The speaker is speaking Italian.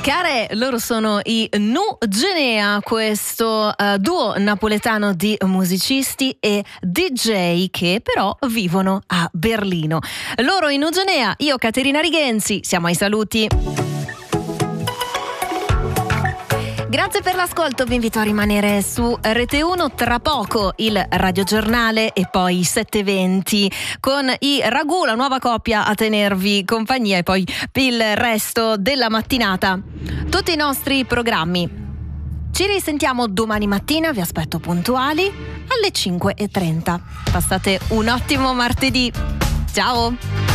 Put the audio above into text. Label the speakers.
Speaker 1: Care, loro sono i Nugenea, questo duo napoletano di musicisti e DJ che però vivono a Berlino. Loro i Nugenea, io Caterina Righenzi, siamo ai saluti. Grazie per l'ascolto, vi invito a rimanere su Rete 1, tra poco il radiogiornale e poi 7:20 con i Ragù, la nuova coppia a tenervi compagnia, e poi il resto della mattinata, tutti i nostri programmi. Ci risentiamo domani mattina, vi aspetto puntuali alle 5:30. Passate un ottimo martedì, ciao!